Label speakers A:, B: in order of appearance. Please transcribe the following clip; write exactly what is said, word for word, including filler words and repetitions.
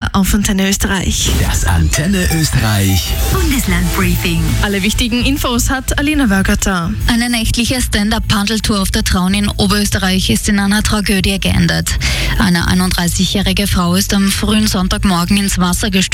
A: auf Antenne Österreich.
B: Das Antenne Österreich
C: Bundeslandbriefing.
A: Alle wichtigen Infos hat Alina Wörgerter.
C: Eine nächtliche Stand-up-Pandeltour auf der Traun in Oberösterreich ist in einer Tragödie geendet. Eine einunddreißigjährige Frau ist am frühen Sonntagmorgen ins Wasser gestürzt.